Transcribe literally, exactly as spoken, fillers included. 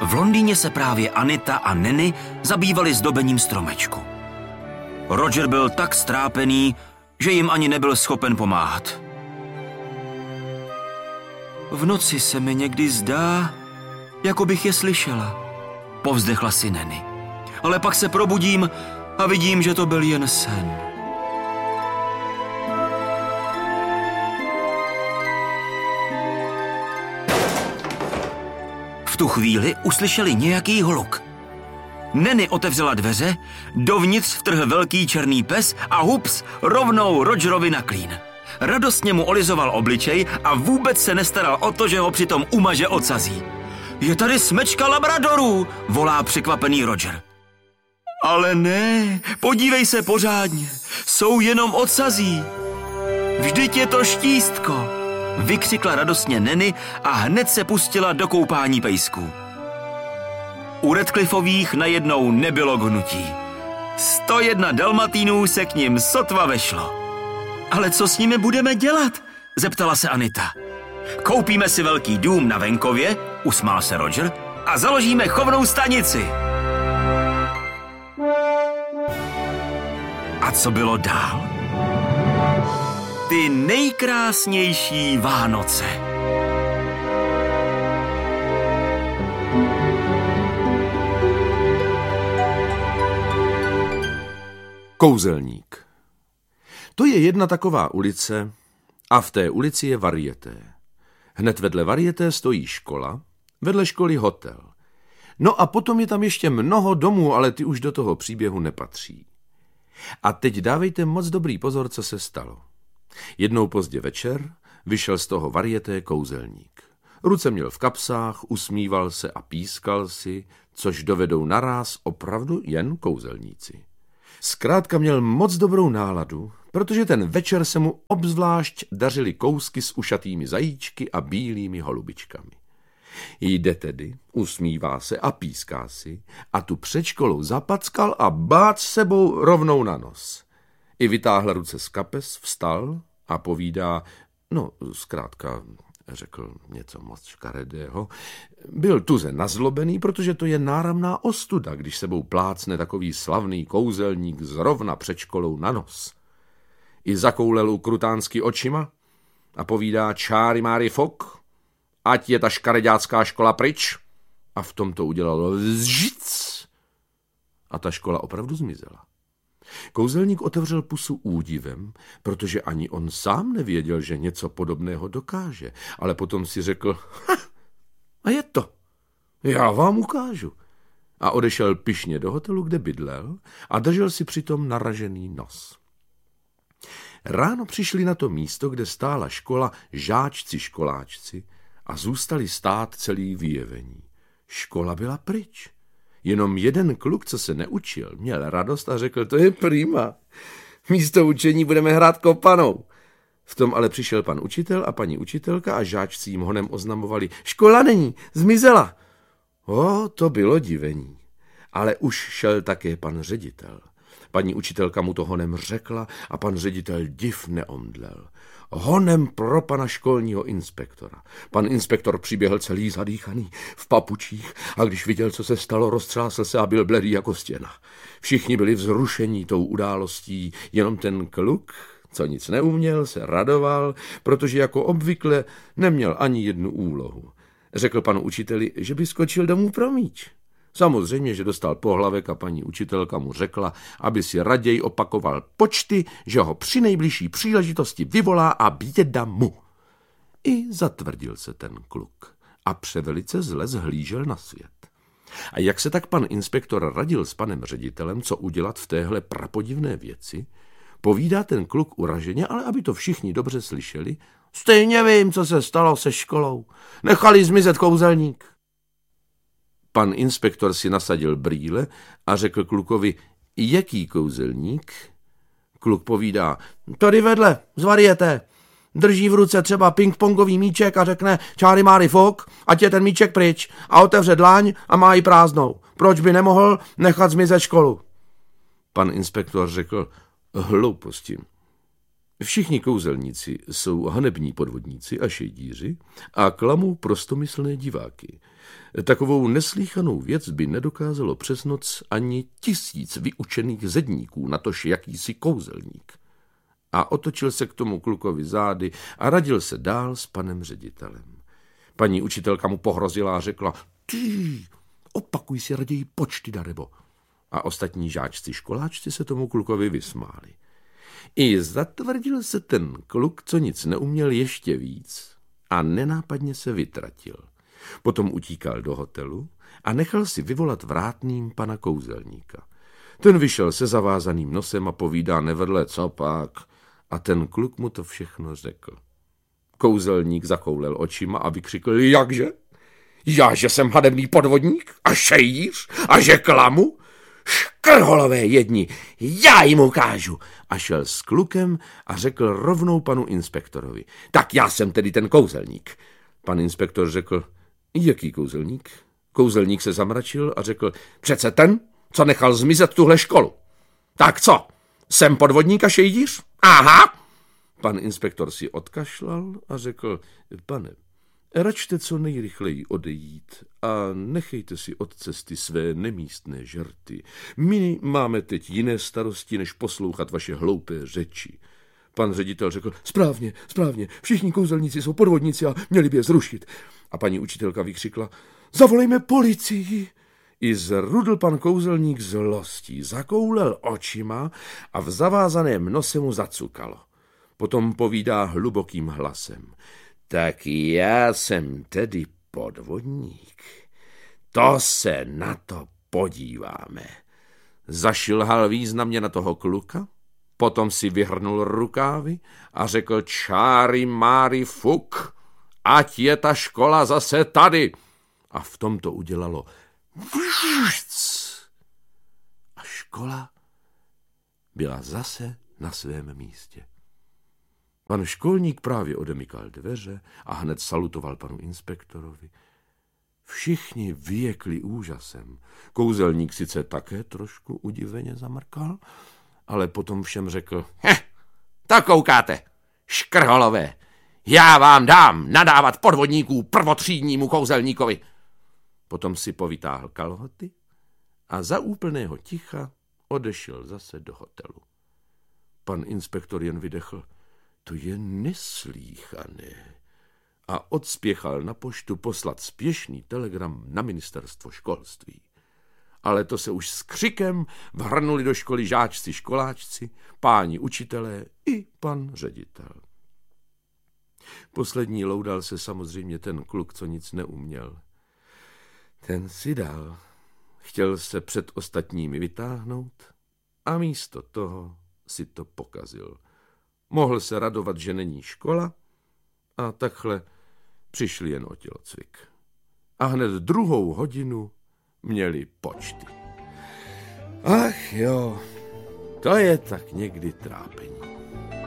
V Londýně se právě Anita a Nanny zabývali zdobením stromečku. Roger byl tak strápený, že jim ani nebyl schopen pomáhat. V noci se mi někdy zdá, jako bych je slyšela, povzdechla si Nanny. Ale pak se probudím a vidím, že to byl jen sen. V tu chvíli uslyšeli nějaký hluk. Nanny otevřela dveře, dovnitř vtrhl velký černý pes a hups, rovnou Rogerovi na klín. Radostně mu olizoval obličej a vůbec se nestaral o to, že ho přitom umaže ocazí. Je tady smečka labradorů, volá překvapený Roger. Ale ne, podívej se pořádně, jsou jenom ocazí. Vždyť je to štístko, vykřikla radostně Nanny a hned se pustila do koupání pejsků. U Radcliffových najednou nebylo k hnutí. sto jedna dalmatínů se k nim sotva vešlo. Ale co s nimi budeme dělat? Zeptala se Anita. Koupíme si velký dům na venkově, usmál se Roger, a založíme chovnou stanici. A co bylo dál? Ty nejkrásnější Vánoce. Kouzelník. To je jedna taková ulice a v té ulici je varieté. Hned vedle varieté stojí škola, vedle školy hotel. No a potom je tam ještě mnoho domů, ale ty už do toho příběhu nepatří. A teď dávejte moc dobrý pozor, co se stalo. Jednou pozdě večer vyšel z toho varieté kouzelník. Ruce měl v kapsách, usmíval se a pískal si, což dovedou naráz opravdu jen kouzelníci. Zkrátka měl moc dobrou náladu, protože ten večer se mu obzvlášť dařily kousky s ušatými zajíčky a bílými holubičkami. Jde tedy, usmívá se a píská si a tu před školou zapackal a bác sebou rovnou na nos. I vytáhl ruce z kapes, vstal a povídá, no zkrátka řekl něco moc škaredého, byl tuze nazlobený, protože to je náramná ostuda, když sebou plácne takový slavný kouzelník zrovna před školou na nos. I zakoulel ukrutánsky očima a povídá čáry máry fok, ať je ta škareďácká škola pryč. A v tom to udělalo vzžic. A ta škola opravdu zmizela. Kouzelník otevřel pusu údivem, protože ani on sám nevěděl, že něco podobného dokáže, ale potom si řekl, ha, a je to, já vám ukážu. A odešel pyšně do hotelu, kde bydlel a držel si přitom naražený nos. Ráno přišli na to místo, kde stála škola žáčci školáčci a zůstali stát celý vyjevení. Škola byla pryč. Jenom jeden kluk, co se neučil, měl radost a řekl, to je prima. Místo učení budeme hrát kopanou. V tom ale přišel pan učitel a paní učitelka a žáčci jim honem oznamovali, škola není, zmizela. O, to bylo divení. Ale už šel také pan ředitel. Paní učitelka mu to honem řekla a pan ředitel div neomdlel. Honem pro pana školního inspektora. Pan inspektor přiběhl celý zadýchaný, v papučích a když viděl, co se stalo, roztřásl se a byl bledý jako stěna. Všichni byli vzrušení tou událostí, jenom ten kluk, co nic neuměl, se radoval, protože jako obvykle neměl ani jednu úlohu. Řekl panu učiteli, že by skočil domů pro míč. Samozřejmě, že dostal pohlavek a paní učitelka mu řekla, aby si raději opakoval počty, že ho při nejbližší příležitosti vyvolá a běda mu. I zatvrdil se ten kluk a převelice zle zhlížel na svět. A jak se tak pan inspektor radil s panem ředitelem, co udělat v téhle prapodivné věci, povídá ten kluk uraženě, ale aby to všichni dobře slyšeli, stejně vím, co se stalo se školou. Nechali zmizet kouzelník. Pan inspektor si nasadil brýle a řekl klukovi, jaký kouzelník? Kluk povídá, tady vedle, z varieté. Drží v ruce třeba ping-pongový míček a řekne, čáry máry fok, ať je ten míček pryč a otevře dlaň a má ji prázdnou. Proč by nemohl nechat zmizet školu? Pan inspektor řekl, hlouposti. Všichni kouzelníci jsou hanební podvodníci a šejdíři a klamou prostomyslné diváky. Takovou neslýchanou věc by nedokázalo přes noc ani tisíc vyučených zedníků, natož jakýsi kouzelník. A otočil se k tomu klukovi zády a radil se dál s panem ředitelem. Paní učitelka mu pohrozila a řekla: Ty, opakuj si raději počty, Darebo. A ostatní žáčci školáčci se tomu klukovi vysmáli. I zatvrdil se ten kluk, co nic neuměl, ještě víc a nenápadně se vytratil. Potom utíkal do hotelu a nechal si vyvolat vrátným pana kouzelníka. Ten vyšel se zavázaným nosem a povídá nevedle, co pak, a ten kluk mu to všechno řekl. Kouzelník zakoulel očima a vykřikl: Jakže? Já, že jsem hanebný podvodník a šejdíř a že klamu? Škrholové jedni, já jim ukážu. A šel s klukem a řekl rovnou panu inspektorovi: Tak já jsem tedy ten kouzelník. Pan inspektor řekl: Jaký kouzelník? Kouzelník se zamračil a řekl: Přece ten, co nechal zmizet tuhle školu. Tak co, jsem podvodník a šejdíř? Aha! Pan inspektor si odkašlal a řekl: Pane, račte co nejrychleji odejít a nechejte si od cesty své nemístné žerty. My máme teď jiné starosti, než poslouchat vaše hloupé řeči. Pan ředitel řekl: Správně, správně, všichni kouzelníci jsou podvodníci a měli by je zrušit. A paní učitelka vykřikla: Zavolejme policii. I zrudl pan kouzelník zlostí, zakoulel očima a v zavázaném nose mu zacukalo. Potom povídá hlubokým hlasem: Tak já jsem tedy podvodník. To se na to podíváme. Zašilhal významně na toho kluka, potom si vyhrnul rukávy a řekl: Čáry máry fuk, ať je ta škola zase tady. A v tom to udělalo vždyc. A škola byla zase na svém místě. Pan školník právě odemykal dveře a hned salutoval panu inspektorovi. Všichni vyjekli úžasem. Kouzelník sice také trošku udiveně zamrkal, ale potom všem řekl: Heh, tak koukáte, škrholové, já vám dám nadávat podvodníků prvotřídnímu kouzelníkovi. Potom si povytáhl kalhoty a za úplného ticha odešel zase do hotelu. Pan inspektor jen vydechl: To je neslýchané. A odspěchal na poštu poslat spěšný telegram na ministerstvo školství. Ale to se už s křikem vhrnuli do školy žáčci, školáčci, páni učitelé i pan ředitel. Poslední loudal se samozřejmě ten kluk, co nic neuměl. Ten si dal, chtěl se před ostatními vytáhnout a místo toho si to pokazil. Mohl se radovat, že není škola, a takhle přišli jen o tělocvik. A hned druhou hodinu měli počty. Ach jo, to je tak někdy trápení.